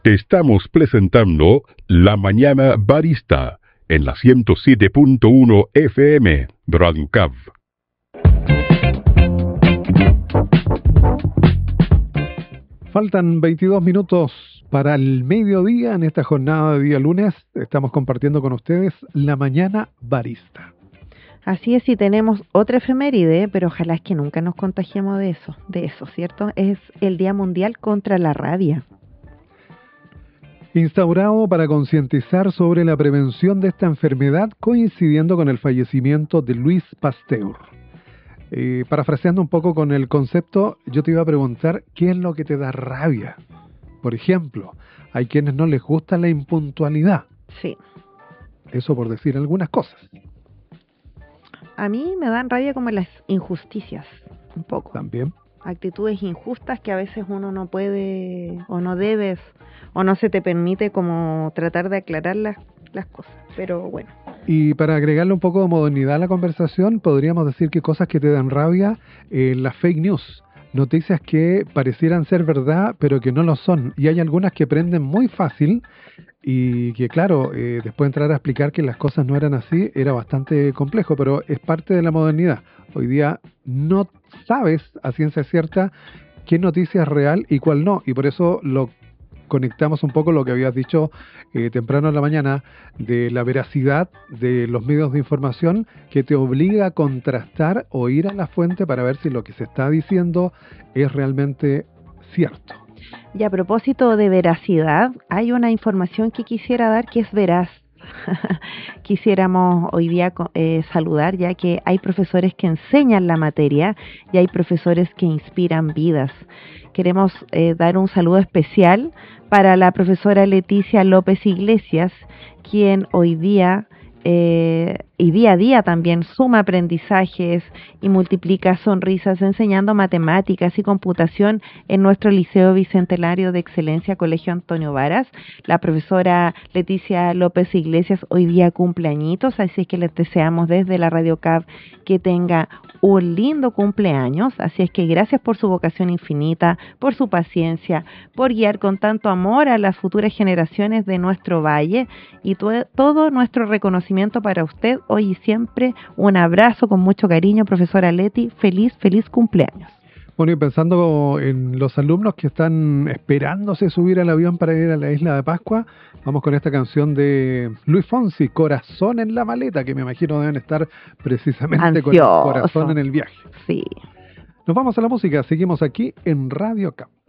Estamos presentando La Mañana Barista en la 107.1 FM Radio CAV. Faltan 22 minutos para el mediodía en esta jornada de día lunes. Estamos compartiendo con ustedes La Mañana Barista. Así es, y tenemos otra efeméride, pero ojalá es que nunca nos contagiemos de eso, ¿cierto? Es el Día Mundial contra la Rabia. Instaurado para concientizar sobre la prevención de esta enfermedad, coincidiendo con el fallecimiento de Louis Pasteur. Parafraseando un poco con el concepto, yo te iba a preguntar, ¿qué es lo que te da rabia? Por ejemplo, hay quienes no les gusta la impuntualidad. Sí. Eso por decir algunas cosas. A mí me dan rabia como las injusticias, un poco. También. Actitudes injustas que a veces uno no puede, o no debes, o no se te permite como tratar de aclarar las cosas, pero bueno. Y para agregarle un poco de modernidad a la conversación, podríamos decir que cosas que te dan rabia, las fake news, noticias que parecieran ser verdad, pero que no lo son. Y hay algunas que prenden muy fácil y que, claro, después de entrar a explicar que las cosas no eran así, era bastante complejo, pero es parte de la modernidad. Hoy día no sabes a ciencia cierta qué noticia es real y cuál no, y por eso lo conectamos un poco lo que habías dicho temprano en la mañana de la veracidad de los medios de información, que te obliga a contrastar o ir a la fuente para ver si lo que se está diciendo es realmente cierto. Y a propósito de veracidad, hay una información que quisiera dar que es veraz. Quisiéramos hoy día saludar, ya que hay profesores que enseñan la materia y hay profesores que inspiran vidas. Queremos dar un saludo especial para la profesora Leticia López Iglesias, quien hoy día y día a día también suma aprendizajes y multiplica sonrisas enseñando matemáticas y computación en nuestro Liceo Bicentenario de Excelencia Colegio Antonio Varas. La profesora Leticia López Iglesias hoy día cumple añitos, así es que les deseamos desde la Radio CAV que tenga un lindo cumpleaños, así es que gracias por su vocación infinita, por su paciencia, por guiar con tanto amor a las futuras generaciones de nuestro valle, y todo nuestro reconocimiento para usted hoy y siempre. Un abrazo con mucho cariño, profesora Leti, feliz cumpleaños. Bueno, y pensando en los alumnos que están esperándose subir al avión para ir a la isla de Pascua, vamos con esta canción de Luis Fonsi, Corazón en la maleta, que me imagino deben estar precisamente ansioso, con el corazón en el viaje. Sí. Nos vamos a la música, seguimos aquí en Radio CAV.